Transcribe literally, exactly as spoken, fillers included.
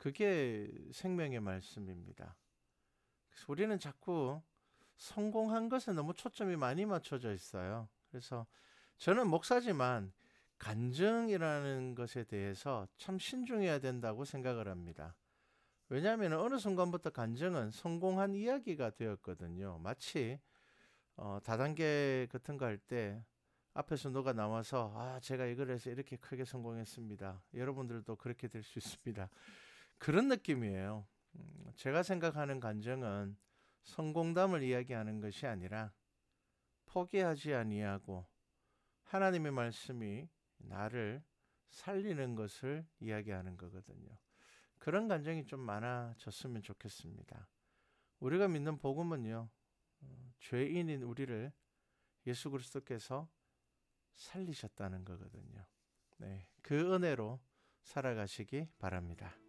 그게 생명의 말씀입니다. 그래서 우리는 자꾸 성공한 것에 너무 초점이 많이 맞춰져 있어요. 그래서 저는 목사지만 간증이라는 것에 대해서 참 신중해야 된다고 생각을 합니다. 왜냐하면 어느 순간부터 간증은 성공한 이야기가 되었거든요. 마치 어, 다단계 같은 거 할 때 앞에서 누가 나와서 아 제가 이걸 해서 이렇게 크게 성공했습니다. 여러분들도 그렇게 될 수 있습니다. 그런 느낌이에요. 음, 제가 생각하는 간증은 성공담을 이야기하는 것이 아니라 포기하지 아니하고 하나님의 말씀이 나를 살리는 것을 이야기하는 거거든요. 그런 간증이 좀 많아졌으면 좋겠습니다. 우리가 믿는 복음은요, 어, 죄인인 우리를 예수 그리스도께서 살리셨다는 거거든요. 네, 그 은혜로 살아가시기 바랍니다.